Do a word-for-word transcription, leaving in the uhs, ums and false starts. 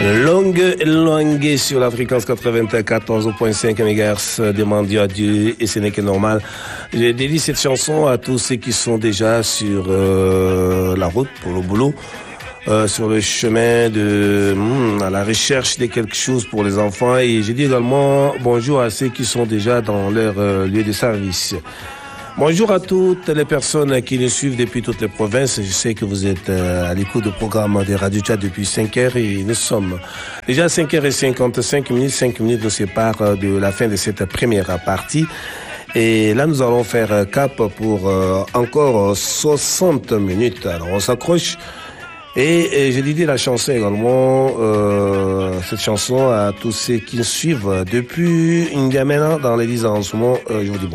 Longue, longue sur la fréquence quatre-vingt-quatorze virgule cinq mégahertz, demandez à Dieu et ce n'est que normal. Je dédie cette chanson à tous ceux qui sont déjà sur euh, la route pour le boulot, euh, sur le chemin de hmm, à la recherche de quelque chose pour les enfants, et je dis également bonjour à ceux qui sont déjà dans leur euh, lieu de service. Bonjour à toutes les personnes qui nous suivent depuis toutes les provinces. Je sais que vous êtes à l'écoute du programme de Radio Tchad depuis cinq heures et nous sommes déjà à cinq heures cinquante-cinq minutes. cinq minutes nous séparent de la fin de cette première partie. Et là, nous allons faire cap pour encore soixante minutes. Alors, on s'accroche. Et, et j'ai dédié la chanson également, euh, cette chanson à tous ceux qui nous suivent depuis N'Djamena dans les dix ans en ce moment. Euh, je vous dis bon.